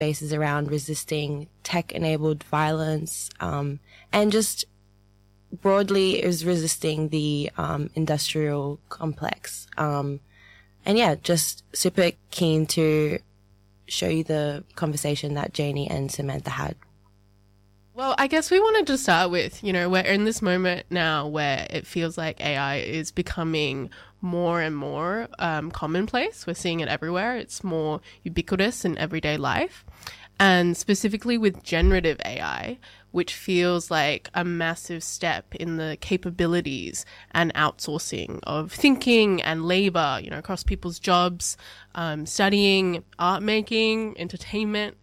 spaces around resisting tech-enabled violence, and just broadly is resisting the industrial complex. And yeah, just super keen to show you the conversation that Janie and Samantha had. Well, I guess we wanted to start with, we're in this moment now where it feels like AI is becoming more and more commonplace. We're seeing it everywhere. It's more ubiquitous in everyday life. And specifically with generative AI, which feels like a massive step in the capabilities and outsourcing of thinking and labor, across people's jobs, studying, art making, entertainment.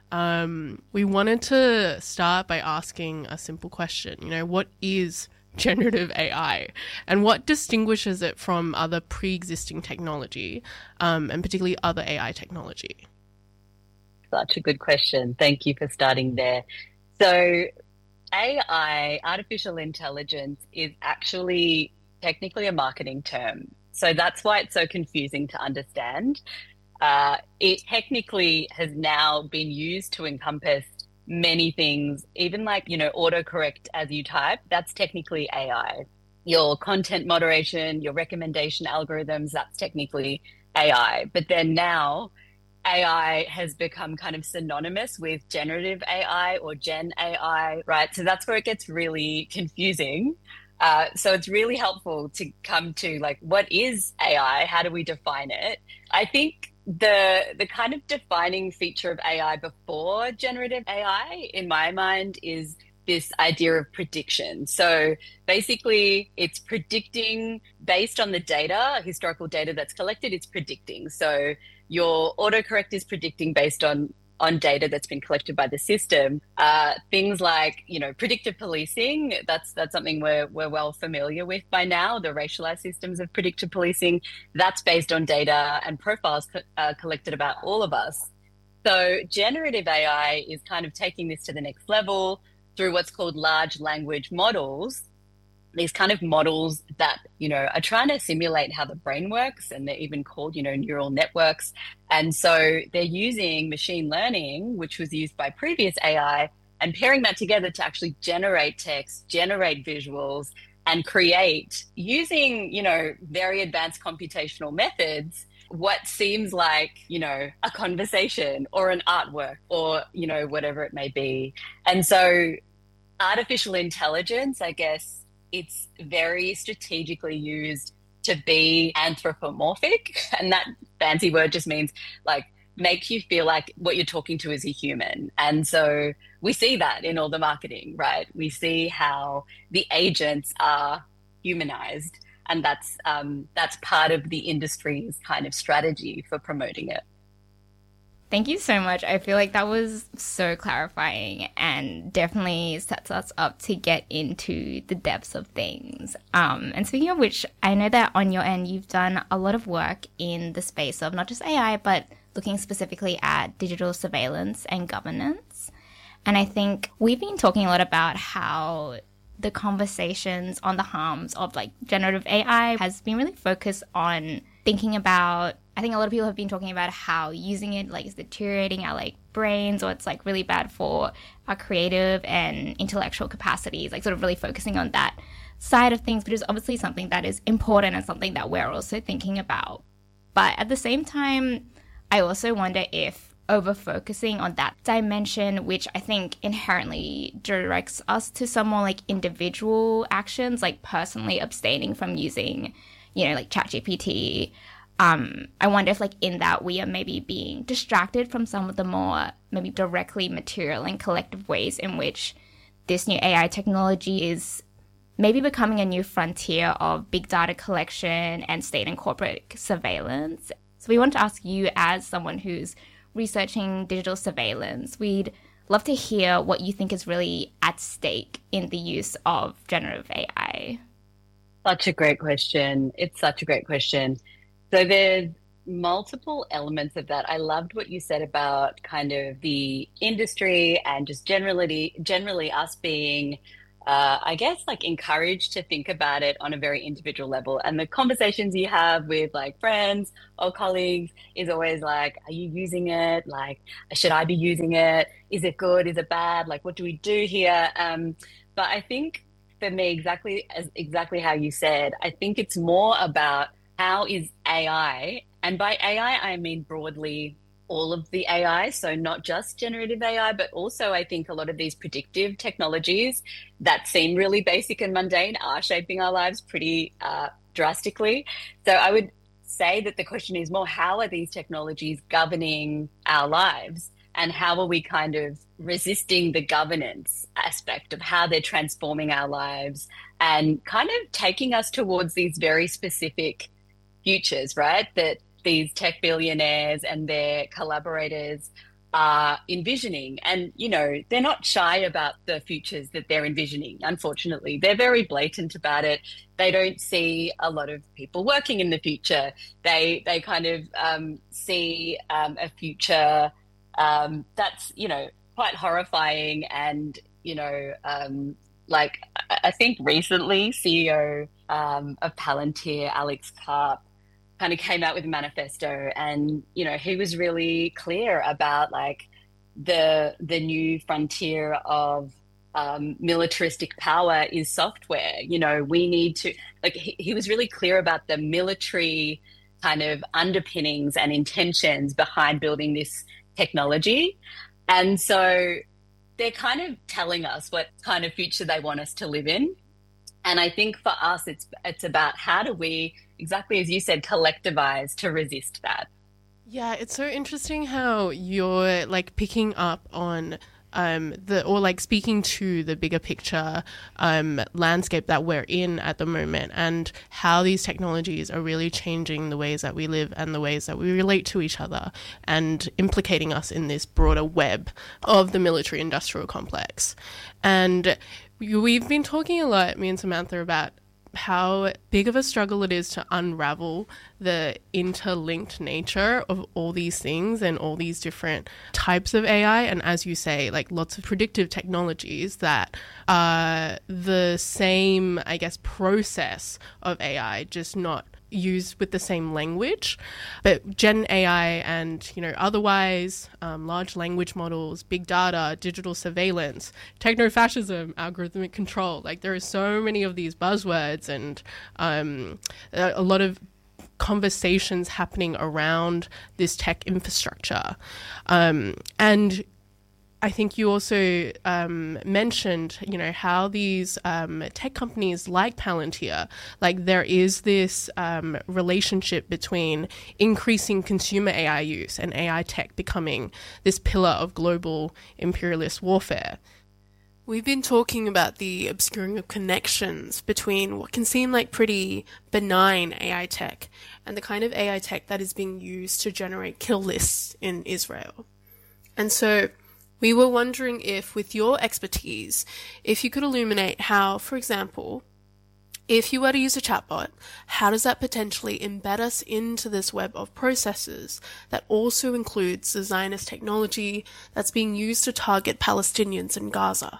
We wanted to start by asking a simple question, what is generative AI and what distinguishes it from other pre-existing technology, and particularly other AI technology? Such a good question. Thank you for starting there. So AI, artificial intelligence, is actually technically a marketing term. So that's why it's so confusing to understand. It technically has now been used to encompass many things, even like, autocorrect as you type, that's technically AI. Your content moderation, your recommendation algorithms, that's technically AI. But then now AI has become kind of synonymous with generative AI or Gen AI, right? So that's where it gets really confusing. So it's really helpful to come to like, what is AI? How do we define it? I think the kind of defining feature of AI before generative AI, in my mind, is this idea of prediction. So basically, it's predicting based on the data, historical data that's collected, it's predicting. So your autocorrect is predicting based on data that's been collected by the system. Things like, predictive policing, that's something we're well familiar with by now, the racialized systems of predictive policing. That's based on data and profiles collected about all of us. So generative AI is kind of taking this to the next level through what's called large language models, these kind of models that, are trying to simulate how the brain works, and they're even called, neural networks. And so they're using machine learning, which was used by previous AI, and pairing that together to actually generate text, generate visuals, and create, using, very advanced computational methods, what seems like, a conversation or an artwork or, whatever it may be. And so artificial intelligence, I guess, it's very strategically used to be anthropomorphic. And that fancy word just means like make you feel like what you're talking to is a human. And so we see that in all the marketing, right? We see how the agents are humanized. And that's part of the industry's kind of strategy for promoting it. Thank you so much. I feel like that was so clarifying and definitely sets us up to get into the depths of things. And speaking of which, I know that on your end, you've done a lot of work in the space of not just AI, but looking specifically at digital surveillance and governance. And I think we've been talking a lot about how the conversations on the harms of like generative AI has been really focused on thinking about, I think a lot of people have been talking about how using it like is deteriorating our like brains, or it's like really bad for our creative and intellectual capacities, like sort of really focusing on that side of things, which is obviously something that is important and something that we're also thinking about. But at the same time, I also wonder if over focusing on that dimension, which I think inherently directs us to some more like individual actions, like personally abstaining from using, like ChatGPT. I wonder if like in that we are maybe being distracted from some of the more maybe directly material and collective ways in which this new AI technology is maybe becoming a new frontier of big data collection and state and corporate surveillance. So we want to ask you, as someone who's researching digital surveillance, we'd love to hear what you think is really at stake in the use of generative AI. Such a great question. It's such a great question. So there's multiple elements of that. I loved what you said about kind of the industry and just generally us being I guess, like encouraged to think about it on a very individual level. And the conversations you have with like friends or colleagues is always like, are you using it? Like, should I be using it? Is it good? Is it bad? Like, what do we do here? But I think for me, exactly how you said, I think it's more about how is AI, and by AI, I mean broadly all of the AI, so not just generative AI, but also I think a lot of these predictive technologies that seem really basic and mundane are shaping our lives pretty drastically. So I would say that the question is more, how are these technologies governing our lives? And how are we kind of resisting the governance aspect of how they're transforming our lives and kind of taking us towards these very specific futures, right? That these tech billionaires and their collaborators are envisioning. And, you know, they're not shy about the futures that they're envisioning, unfortunately. They're very blatant about it. They don't see a lot of people working in the future. They kind of see a future that's, you know, quite horrifying. And, you know, like I think recently CEO of Palantir, Alex Karp, kind of came out with a manifesto, and you know he was really clear about like the new frontier of militaristic power is software. You know, we need to, like, he was really clear about the military kind of underpinnings and intentions behind building this technology. And so they're kind of telling us what kind of future they want us to live in. And I think for us, it's about how do we, exactly as you said, collectivize to resist that. Yeah, it's so interesting how you're like picking up on or like speaking to the bigger picture landscape that we're in at the moment, and how these technologies are really changing the ways that we live and the ways that we relate to each other, and implicating us in this broader web of the military industrial complex. And we've been talking a lot, me and Samantha, about how big of a struggle it is to unravel the interlinked nature of all these things and all these different types of AI. And as you say, like lots of predictive technologies that are the same, I guess, process of AI, just not used with the same language. But Gen AI and, you know, otherwise, large language models, big data, digital surveillance, techno-fascism, algorithmic control, like there are so many of these buzzwords, and a lot of conversations happening around this tech infrastructure. And I think you also mentioned, you know, how these tech companies like Palantir, like there is this relationship between increasing consumer AI use and AI tech becoming this pillar of global imperialist warfare. We've been talking about the obscuring of connections between what can seem like pretty benign AI tech and the kind of AI tech that is being used to generate kill lists in Israel. And so we were wondering if, with your expertise, if you could illuminate how, for example, if you were to use a chatbot, how does that potentially embed us into this web of processes that also includes the Zionist technology that's being used to target Palestinians in Gaza?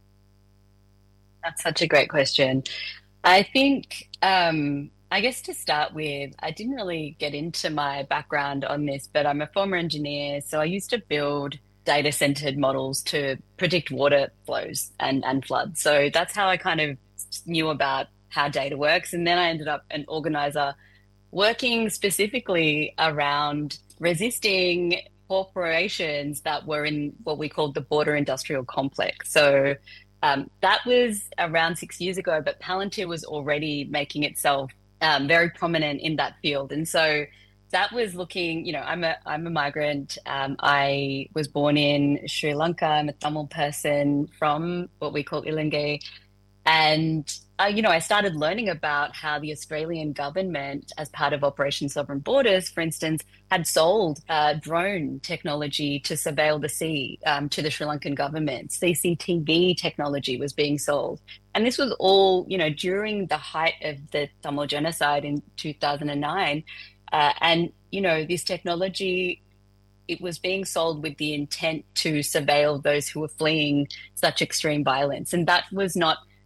That's such a great question. I think, I guess to start with, I didn't really get into my background on this, but I'm a former engineer. So I used to build data-centered models to predict water flows and floods. So that's how I kind of knew about how data works. And then I ended up an organizer working specifically around resisting corporations that were in what we called the border industrial complex. So that was around 6 years ago, but Palantir was already making itself very prominent in that field. And so that was looking, you know, I'm a migrant. I was born in Sri Lanka. I'm a Tamil person from what we call Ilangay. And, you know, I started learning about how the Australian government, as part of Operation Sovereign Borders, for instance, had sold drone technology to surveil the sea to the Sri Lankan government. CCTV technology was being sold. And this was all, you know, during the height of the Tamil genocide in 2009. And, you know, this technology, it was being sold with the intent to surveil those who were fleeing such extreme violence. And that was not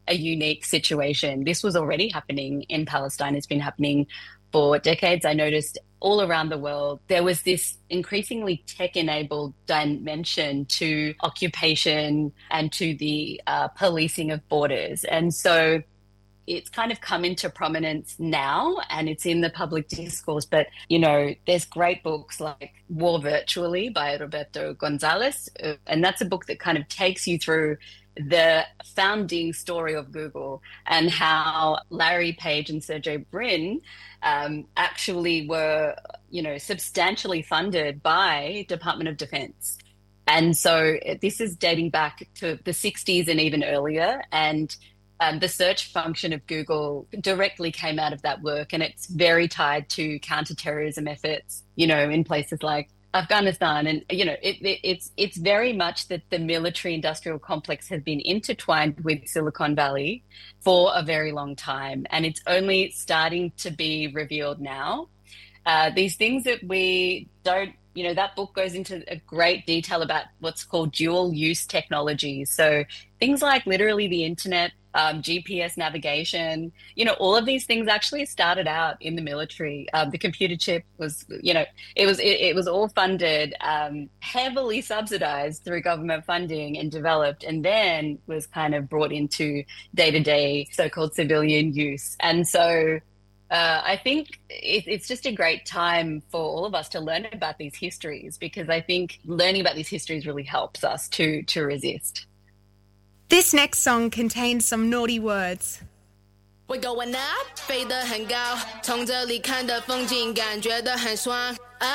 a unique situation. This was already happening in Palestine. It's been happening for decades. I noticed all around the world, there was this increasingly tech-enabled dimension to occupation and to the policing of borders. And so it's kind of come into prominence now and it's in the public discourse. But, you know, there's great books like War Virtually by Roberto Gonzalez. And that's a book that kind of takes you through the founding story of Google and how Larry Page and Sergey Brin actually were, you know, substantially funded by Department of Defense. And so this is dating back to the 60s and even earlier. And the search function of Google directly came out of that work. And it's very tied to counterterrorism efforts, you know, in places like Afghanistan. And, you know, it's very much that the military industrial complex has been intertwined with Silicon Valley for a very long time. And it's only starting to be revealed now. These things that we don't, you know, that book goes into a great detail about what's called dual use technologies. So things like literally the internet, GPS navigation, you know, all of these things actually started out in the military. The computer chip was, you know, it was all funded, heavily subsidized through government funding and developed, and then was kind of brought into day-to-day so-called civilian use. And so I think it's just a great time for all of us to learn about these histories, because I think learning about these histories really helps us to resist. This next song contains some naughty words. 我 going up 飞得很高，从这里看的风景感觉得很爽。